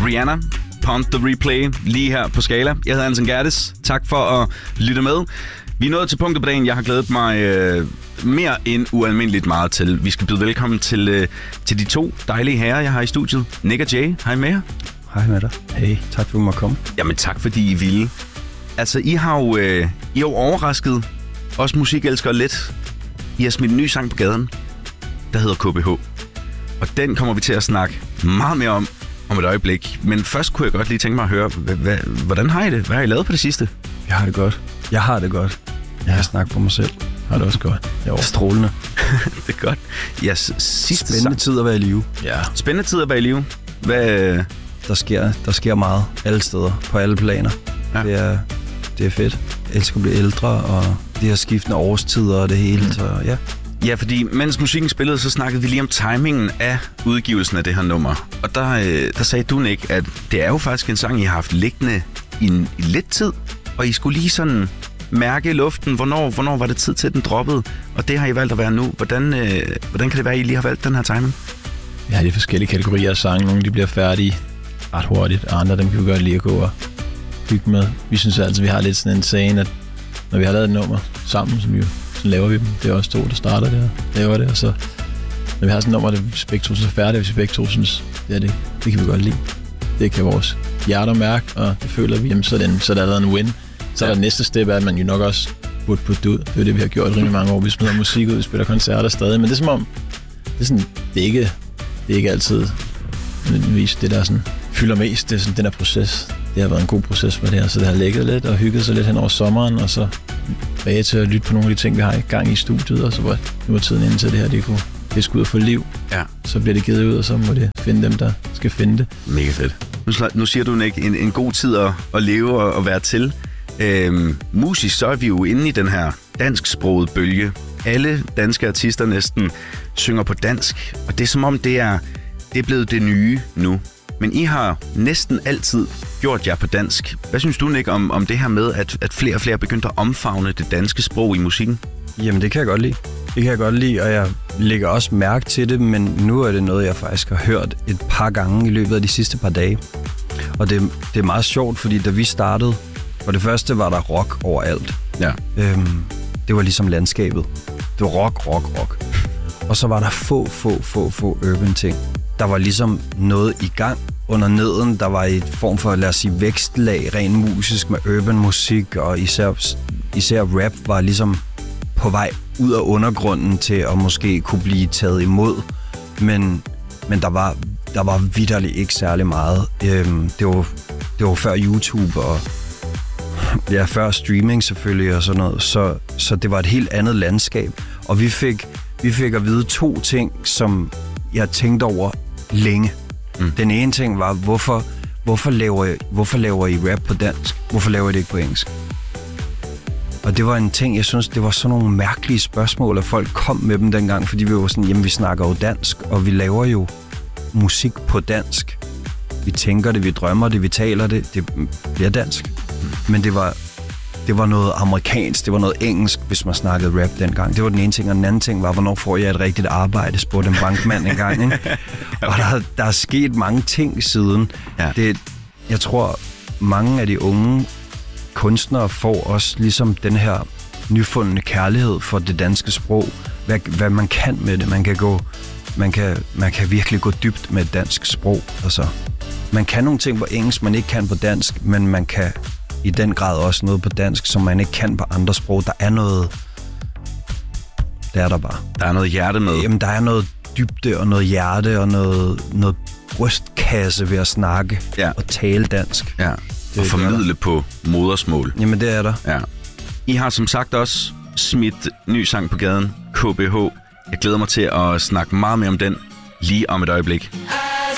Rihanna, Pump the Replay, lige her på Skala. Jeg hedder Anton Gerdes. Tak for at lytte med. Vi er nået til punktet på dagen, jeg har glædet mig mere end ualmindeligt meget til. Vi skal byde velkommen til de to dejlige herrer, jeg har i studiet. Nick og Jay, hej med jer. Hej med dig. Hey, tak for at du måtte komme. Jamen tak fordi I ville. Altså, I har jo overrasket os musikelskere lidt. I har smidt en ny sang på gaden, der hedder KBH. Og den kommer vi til at snakke meget mere om et øjeblik. Men først kunne jeg godt lige tænke mig at høre, hvordan har I det? Hvad har I lavet på det sidste? Jeg har det godt. Jeg kan snakke for mig selv. Har det også godt. Jo. Strålende. Det er godt. Ja, sidste Spændende tid at være i live. Ja. Spændende tid at være i live. Hvad? Der sker meget alle steder, på alle planer. Ja. Det er fedt. Jeg elsker at blive ældre, og det her skiftende årstider og det hele. Så ja. Ja, fordi mens musikken spillede, så snakkede vi lige om timingen af udgivelsen af det her nummer. Og der sagde du, Nick, at det er jo faktisk en sang, I har haft liggende i lidt tid. Og I skulle lige sådan mærke i luften, hvornår var det tid til, at den droppede. Og det har I valgt at være nu. Hvordan kan det være, at I lige har valgt den her timing? Vi har de forskellige kategorier af sange. Nogle de bliver færdige ret hurtigt, og andre dem kan vi godt lige at gå og bygge med. Vi synes altid, vi har lidt sådan en scene, at når vi har lavet et nummer sammen, så laver vi dem. Det er også to, der starter det og laver det. Og så når vi har sådan et nummer, der begge to så færdigt, hvis vi begge to synes, det kan vi godt lide. Det kan vores hjerter mærke, og det føler vi, jamen, så er der allerede en win. Så er der næste step af, at man jo nok også burde putte ud. Det er det, vi har gjort rimelig mange år. Vi smider musik ud, vi spiller koncerter stadig. Men det er som om, det er ikke altid nødvendigvis det, der sådan fylder mest. Det er sådan den her proces. Det har været en god proces for det her, så det har ligget lidt og hygget sig lidt hen over sommeren, og så bage til at lytte på nogle af de ting, vi har i gang i studiet, og så var nu er tiden inden til det her, det skal ud og få liv. Ja. Så bliver det givet ud, og så må det finde dem, der skal finde det. Mega fedt. Nu siger du, Nick, en god tid at leve og være til. Musisk, så er vi jo inde i den her dansksprogede bølge. Alle danske artister næsten synger på dansk, og det er som om, det er blevet det nye nu. Men I har næsten altid gjort jer på dansk. Hvad synes du, Nick, om det her med, at flere og flere begyndte at omfavne det danske sprog i musikken? Jamen, det kan jeg godt lide. Og jeg lægger også mærke til det, men nu er det noget, jeg faktisk har hørt et par gange i løbet af de sidste par dage. Og det er meget sjovt, fordi da vi startede, for det første var der rock overalt. Ja. Det var ligesom landskabet. Det var rock. Og så var der få urban ting. Der var ligesom noget i gang under neden. Der var et form for, lad os sige, vækstlag, rent musisk med urban musik, og især rap var ligesom på vej ud af undergrunden til at måske kunne blive taget imod. Men der var vitterligt ikke særlig meget. Det var før YouTube og før streaming selvfølgelig og sådan noget. Så det var et helt andet landskab. Og vi fik at vide to ting, som jeg tænkte over længe. Den ene ting var, hvorfor laver I rap på dansk? Hvorfor laver I det ikke på engelsk? Og det var en ting, jeg synes, det var sådan nogle mærkelige spørgsmål, at folk kom med dem dengang, fordi vi var sådan, jamen vi snakker jo dansk, og vi laver jo musik på dansk. Vi tænker det, vi drømmer det, vi taler det, det bliver dansk. Men det var noget amerikansk, det var noget engelsk, hvis man snakkede rap dengang. Det var den ene ting, og den anden ting var, hvornår får jeg et rigtigt arbejde, spurgte en bankmand engang. Ikke? Okay. Og der er sket mange ting siden. Ja. Jeg tror, mange af de unge kunstnere får også ligesom den her nyfundne kærlighed for det danske sprog. Hvad man kan med det. Man kan virkelig gå dybt med et dansk sprog. Altså, man kan nogle ting på engelsk, man ikke kan på dansk, men man kan i den grad også noget på dansk, som man ikke kan på andre sprog. Der er noget... Det er der bare. Der er noget hjerte med. Jamen, der er noget dybde og noget hjerte og noget brystkasse ved at snakke og tale dansk. Ja, og formidle på modersmål. Jamen, det er der. Ja. I har som sagt også smidt ny sang på gaden, KBH. Jeg glæder mig til at snakke meget mere om den lige om et øjeblik.